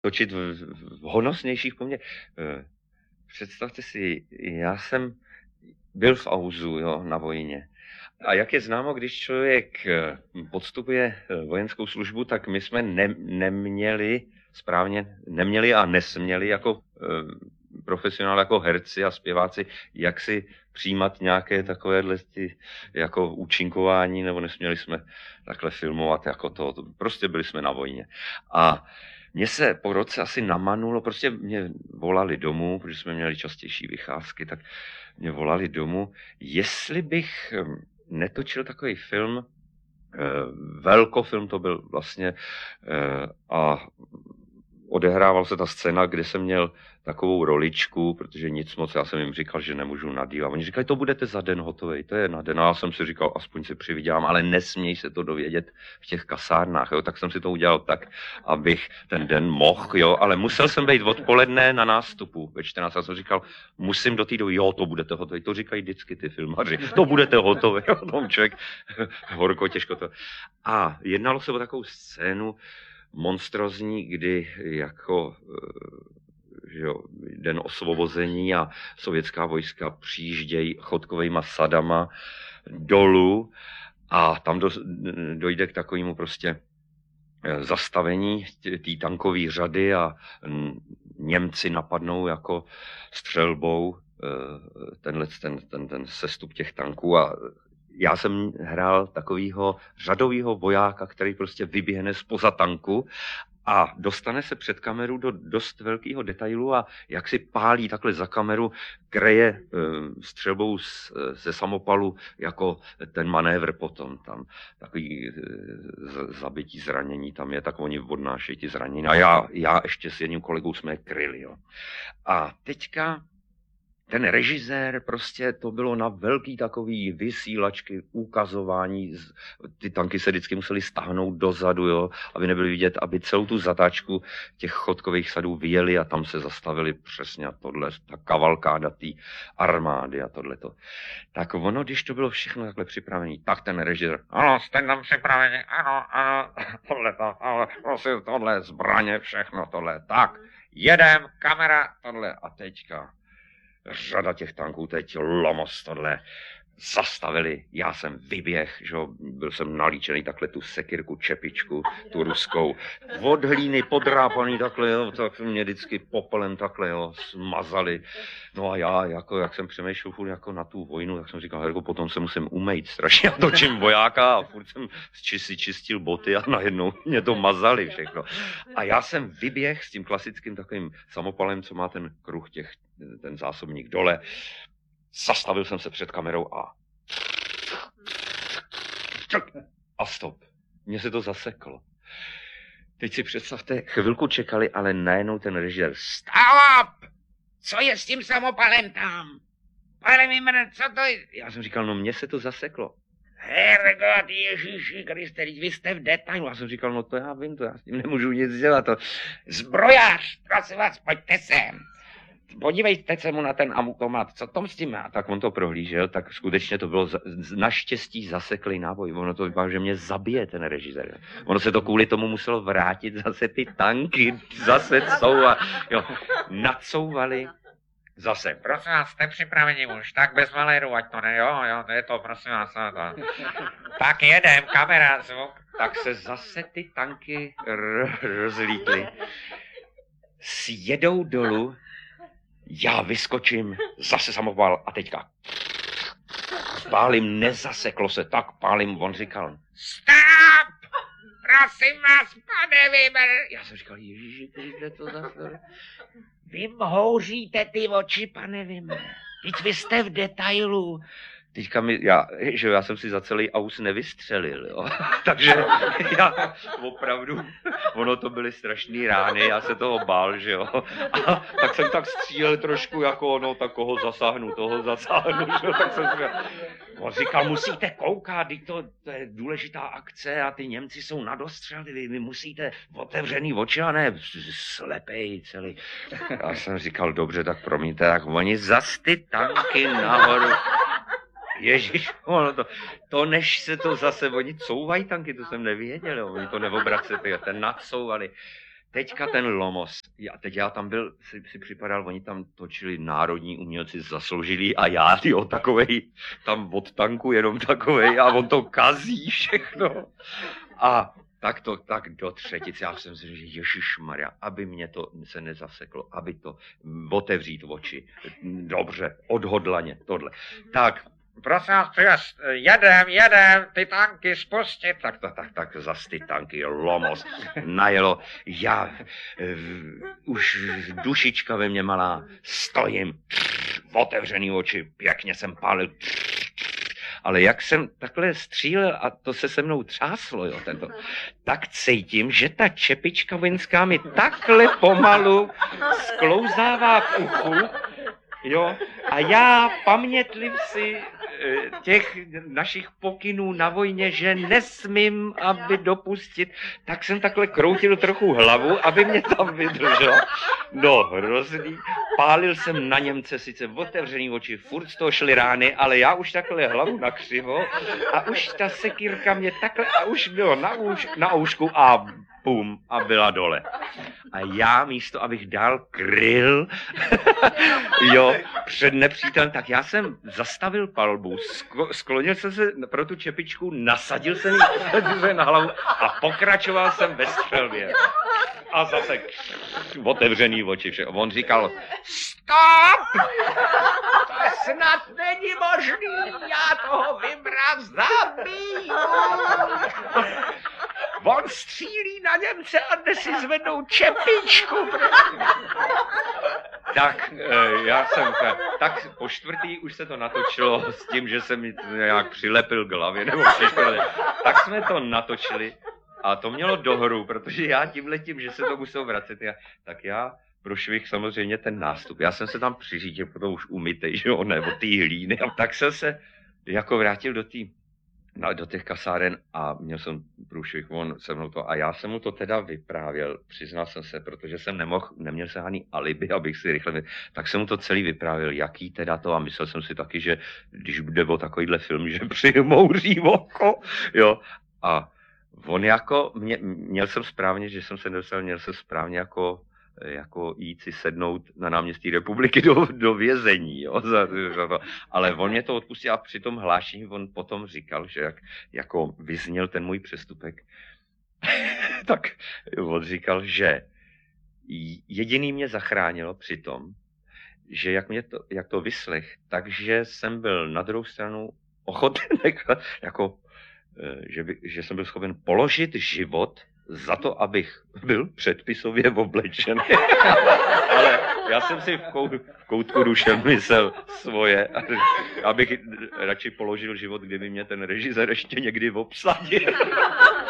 točit v honosnějších poměrech. Představte si, já jsem byl v auzu, jo, na vojně. A jak je známo, když člověk podstupuje vojenskou službu, tak my jsme neměli a nesměli jako profesionál, jako herci a zpěváci, jak si přijímat nějaké takovéhle jako účinkování, nebo nesměli jsme takhle filmovat jako to. Prostě byli jsme na vojně. A mně se po roce asi namanulo, prostě mě volali domů, protože jsme měli častější vycházky, tak mě volali domů, jestli bych netočil takový film, velkofilm to byl vlastně, a odehrával se ta scéna, kde jsem měl takovou roličku, protože nic moc, já jsem jim říkal, že nemůžu nadívat. Oni říkali, to budete za den hotovej, to je na den. A já jsem si říkal, aspoň si přivydělám, ale nesměj se to dovědět v těch kasárnách, jo. Tak jsem si to udělal tak, abych ten den mohl, jo, ale musel jsem být odpoledne na nástupu ve 14. Já jsem říkal, musím do té doby, jo, to budete hotovej. To říkají vždycky ty filmaři, to budete hotovej, jo, tom člověk, horko, těžko to. A jednalo se o takovou scénu, monstrozní, kdy jako že jo, den osvobození a sovětská vojska přijíždějí chodkovejma sadama dolů a tam dojde k takovému prostě zastavení té tankové řady a Němci napadnou jako střelbou ten sestup těch tanků a já jsem hrál takovýho řadovýho vojáka, který prostě vyběhne zpoza tanku a dostane se před kameru do dost velkého detailu a jak si pálí takhle za kameru, kreje střelbou ze samopalu jako ten manévr potom tam. Takový zabití zranění tam je, tak oni odnášejí ti zranění. A já ještě s jedním kolegou jsme je kryli. Jo. A teďka ten režisér, prostě to bylo na velký takový vysílačky, ukazování, ty tanky se vždycky museli stáhnout dozadu, jo, aby nebyly vidět, aby celou tu zatáčku těch chodkových sadů vyjeli a tam se zastavili přesně a tohle, ta kavalkáda té armády a tohleto. Tak ono, když to bylo všechno takhle připravené, tak ten režisér, ano, jste tam připraveni, ano, tohleto, ale prosím, tohle, zbraně, všechno tohle, tak, jedem, kamera, tohle a teďka. Řada těch tanků teď lomos tohle zastavili, já jsem vyběh, že jo, byl jsem nalíčený takhle tu sekirku, čepičku, tu ruskou, od hlíny podrápaný takhle, jo, tak mě vždycky popelem takhle, jo, smazali. No a já, jako, jak jsem přemýšlel furt jako na tu vojnu, tak jsem říkal, Herko, potom se musím umýt strašně, já točím vojáka a furt jsem si čistil boty a najednou mě to mazali všechno. A já jsem vyběh s tím klasickým takovým samopalem, co má ten kruh ten zásobník dole. Zastavil jsem se před kamerou a stop. Mně se to zaseklo. Teď si představte, chvilku čekali, ale najednou ten režisér stop! Co je s tím samopalem tam? Pane Vimmer, co to je? Já jsem říkal, no mně se to zaseklo. Herregud, Ježíši Kriste, vy jste v detailu. Já jsem říkal, no to já vím, to já s tím nemůžu nic dělat. Zbrojař, prosím vás, pojďte sem. Podívejte se mu na ten automat, co tom s tím má? Tak on to prohlížel, tak skutečně to bylo naštěstí zaseklý náboj. Ono to vypadá, že mě zabije ten režisér. Ono se to kvůli tomu muselo vrátit, zase ty tanky, zase nacouvali. Zase, prosím vás, jste připraveni už, tak bez maléru, ať to ne, jo, je to, prosím vás, to. Tak jedem, kamera, zvuk. Tak se zase ty tanky rozlítly. Sjedou dolů, já vyskočím, zase samopal a teďka pálím, nezaseklo se, tak pálím, on říkal, stop, prosím vás, pane Vimmer. Já jsem říkal, Ježíši, to je to zase. Vy mhouříte ty oči, pane Vimmer, teď vy jste v detailu. Teďka já jsem si za celý aus nevystřelil, jo. Takže já opravdu, ono to byly strašný rány, já se toho bál, že jo. A tak jsem tak střílel trošku jako ono, tak toho zasáhnu, že jo. Tak jsem on říkal, musíte koukat, to je důležitá akce a ty Němci jsou na dostřely, vy musíte otevřený oči a ne slepej celý. Já jsem říkal, dobře, tak promiňte, tak oni zas ty tanky nahoru. Ježíš, to než se to zase, oni couvají tanky, to jsem nevěděl, jo, oni to neobraceli, ten nadcouvali. teďka ten Lomos. Teď já tam byl, si připadal, oni tam točili národní umělci zasloužilí a já, tyjo, takovej, tam od tanku jenom takovej a on to kazí všechno. A tak do třetice, já jsem si říkal, že ježišmarja, aby mě to se nezaseklo, aby to otevřít oči. Dobře, odhodlaně, tohle. Tak, prosím vás, jedem, ty tanky spustit. Tak, zas ty tanky, Lomos, najelo. Já, už dušička ve mně malá, stojím, otevřený oči, pěkně jsem pálil, ale jak jsem takhle střílel a to se mnou třáslo, jo, tak cítím, že ta čepička vojenská mi takhle pomalu sklouzává k uchu, jo, a já pamětlivci těch našich pokynů na vojně, že nesmím, aby dopustit, tak jsem takhle kroutil trochu hlavu, aby mě tam vydrželo. No, hrozný. Pálil jsem na Němce, sice otevřený oči, furt z toho šly rány, ale já už takhle hlavu nakřivo a už ta sekírka mě takhle a už bylo na oušku a bum, a byla dole. A já místo, abych dál kryl, jo, před nepřítelem, tak já jsem zastavil palbu, sklonil jsem se pro tu čepičku, nasadil jsem ji na hlavu a pokračoval jsem ve střelbě. A zase otevřený oči vše. On říkal, stop! To snad není možný, já toho vybrat zabiju! On střílí na Němce a jde si zvednou čepičku. Já jsem, tak po čtvrtý už se to natočilo s tím, že jsem mi nějak přilepil k hlavě, nebo tak jsme to natočili a to mělo dohru, protože já tímhletím, že se to musel vracet, tak já prošvih samozřejmě ten nástup. Já jsem se tam přiřídil, potom už umytej, že jo, nebo ty hlíny, a tak jsem se jako vrátil do těch kasáren a měl jsem průšvih, on se mnou to, a já jsem mu to teda vyprávěl, přiznal jsem se, protože jsem neměl se ani alibi, abych si rychle, tak jsem mu to celý vyprávěl, jaký teda to, a myslel jsem si taky, že když bude o takovýhle film, že přimouří oko, jo, a on jako, měl jsem správně, že jsem se nedostal, měl jsem správně jako jít si sednout na náměstí Republiky do vězení, jo, za to. Ale on mě to odpustil a při tom hlášení on potom říkal, že jako vyzněl ten můj přestupek, tak on říkal, že jediný mě zachránilo při tom, že jak to vyslech, takže jsem byl na druhou stranu ochoten, jako, že jsem byl schopen položit život za to, abych byl předpisově oblečený. Ale já jsem si v koutku duše myslel svoje, abych radši položil život, kdyby mě ten režisér ještě někdy obsadil.